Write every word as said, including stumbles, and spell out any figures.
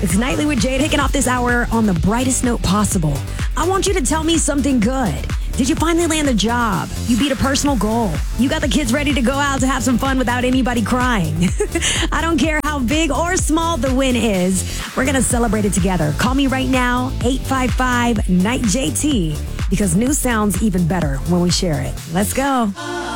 It's Nightly with Jade, kicking off this hour on the brightest note possible. I want you to tell me something good. Did you finally land a job? You beat a personal goal. You got the kids ready to go out to have some fun without anybody crying. I don't care how big or small the win is. We're going to celebrate it together. Call me right now, eight five five, N I G H J T, because news sounds even better when we share it. Let's go.